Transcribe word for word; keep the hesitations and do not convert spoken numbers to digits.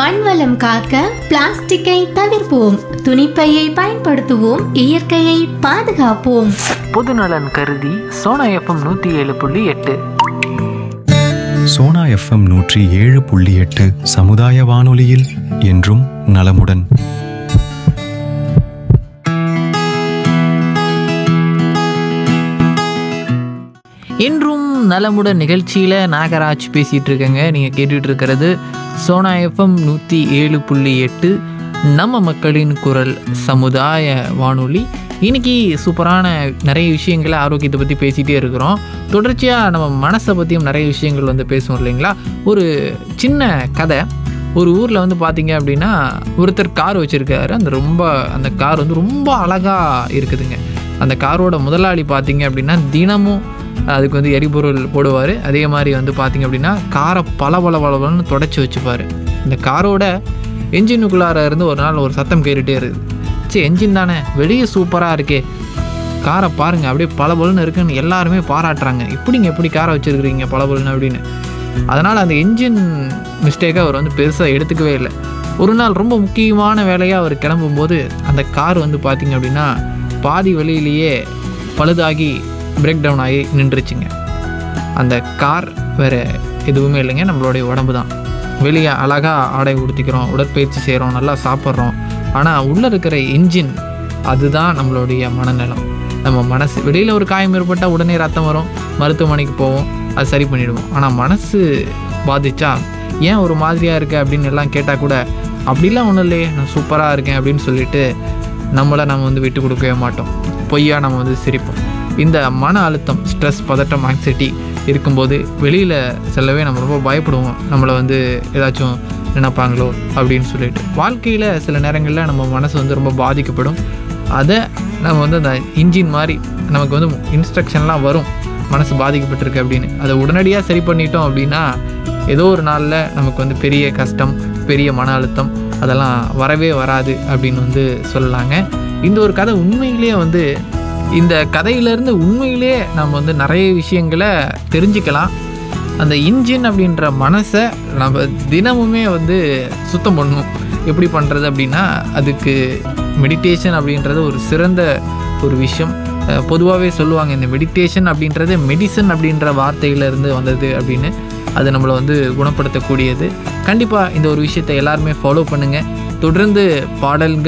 மண்வளம் காக்க பிளாஸ்டிக்கை தவிர்ப்போம், துணிப்பையை பயன்படுத்துவோம், இயற்கையை பாதுகாப்போம். பொதுநலன் கருதி சோனா எஃப்எம் நூற்றி ஏழு புள்ளி எட்டு. சோனா எஃப்எம் நூற்றி ஏழு புள்ளி எட்டு சமுதாய வானொலியில் என்றும் நலமுடன். இன்றும் நலமுடன் நிகழ்ச்சியில் நாகராஜ் பேசிகிட்டு இருக்கேங்க. நீங்கள் கேட்டுட்டு இருக்கிறது சோனா எஃப்எம் நூற்றி ஏழு புள்ளி எட்டு நம்ம மக்களின் குரல் சமுதாய வானொலி. இன்றைக்கி சூப்பரான நிறைய விஷயங்களை ஆரோக்கியத்தை பற்றி பேசிகிட்டே இருக்கிறோம். தொடர்ச்சியாக நம்ம மனசை பற்றியும் நிறைய விஷயங்கள் வந்து பேசுவோம் இல்லைங்களா. ஒரு சின்ன கதை. ஒரு ஊரில் வந்து பார்த்திங்க அப்படின்னா ஒருத்தர் கார் வச்சுருக்காரு. அந்த ரொம்ப அந்த கார் வந்து ரொம்ப அழகாக இருக்குதுங்க. அந்த காரோட முதலாளி பார்த்திங்க அப்படின்னா தினமும் அதுக்கு வந்து எரிபொருள் போடுவார். அதே மாதிரி வந்து பார்த்திங்க அப்படின்னா காரை பல பல பலன்னு தொடச்சி வச்சுப்பார். இந்த காரோட என்ஜினுக்குள்ளார இருந்து ஒரு நாள் ஒரு சத்தம் கேட்டுகிட்டே இருக்குது. சரி, என்ஜின் தானே, வெளியே சூப்பராக இருக்கே, காரை பாருங்கள் அப்படியே பல பலன்னு இருக்குன்னு எல்லாருமே பாராட்டுறாங்க. இப்படிங்க எப்படி காரை வச்சுருக்கிறீங்க பல பலன்னு அப்படின்னு. அதனால் அந்த என்ஜின் மிஸ்டேக்காக அவர் வந்து பெருசாக எடுத்துக்கவே இல்லை. ஒரு நாள் ரொம்ப முக்கியமான வேலையாக அவர் கிளம்பும்போது அந்த கார் வந்து பார்த்திங்க அப்படின்னா பாதி வழியிலேயே பழுதாகி பிரேக் டவுன் ஆகி நின்றுச்சுங்க. அந்த கார் வேறு எதுவுமே இல்லைங்க, நம்மளுடைய உடம்பு தான். வெளியே அழகாக ஆடை உடுத்திக்கிறோம், உடற்பயிற்சி செய்கிறோம், நல்லா சாப்பிட்றோம். ஆனால் உள்ளே இருக்கிற இன்ஜின் அதுதான் நம்மளுடைய மனநலம். நம்ம மனசு, வெளியில் ஒரு காயம் ஏற்பட்டால் உடனே ரத்தம் வரும், மருத்துவமனைக்கு போவோம், அது சரி பண்ணிவிடுவோம். ஆனால் மனசு பாதிச்சா ஏன் ஒரு மாதிரியாக இருக்குது அப்படின்னு எல்லாம் கேட்டால் கூட அப்படிலாம் ஒன்றும் இல்லையே, நான் சூப்பராக இருக்கேன் அப்படின்னு சொல்லிட்டு நம்மளை நம்ம வந்து விட்டு கொடுக்கவே மாட்டோம். பொய்யா நம்ம வந்து சிரிப்போம். இந்த மன அழுத்தம், ஸ்ட்ரெஸ், பதட்டம், ஆங்ஸைட்டி இருக்கும்போது வெளியில் செல்லவே நம்ம ரொம்ப பயப்படுவோம். நம்மளை வந்து ஏதாச்சும் நினைப்பாங்களோ அப்படின்னு சொல்லிட்டு. வாழ்க்கையில் சில நேரங்களில் நம்ம மனசு வந்து ரொம்ப பாதிக்கப்படும். அதை நம்ம வந்து அந்த இன்ஜின் மாதிரி நமக்கு வந்து இன்ஸ்ட்ரக்ஷன்லாம் வரும், மனசு பாதிக்கப்பட்டிருக்கு அப்படின்னு. அதை உடனடியாக சரி பண்ணிட்டோம் அப்படின்னா ஏதோ ஒரு நாளில் நமக்கு வந்து பெரிய கஷ்டம், பெரிய மன அழுத்தம் அதெல்லாம் வரவே வராது அப்படின்னு வந்து சொல்லலாங்க. இந்த ஒரு கதை உண்மையிலேயே வந்து இந்த கதையிலேருந்து உண்மையிலே நம்ம வந்து நிறைய விஷயங்களை தெரிஞ்சுக்கலாம். அந்த இன்ஜின் அப்படின்ற மனசை நம்ம தினமுமே வந்து சுத்தம் பண்ணணும். எப்படி பண்ணுறது அப்படின்னா அதுக்கு மெடிடேஷன் அப்படின்றது ஒரு சிறந்த ஒரு விஷயம். பொதுவாகவே சொல்லுவாங்க இந்த மெடிடேஷன் அப்படின்றது மெடிசன் அப்படின்ற வார்த்தையிலேருந்து வந்தது அப்படின்னு. அது நம்மளை வந்து குணப்படுத்தக்கூடியது. கண்டிப்பாக இந்த ஒரு விஷயத்தை எல்லாருமே ஃபாலோ பண்ணுங்கள். தொடர்ந்து பாடல்கள்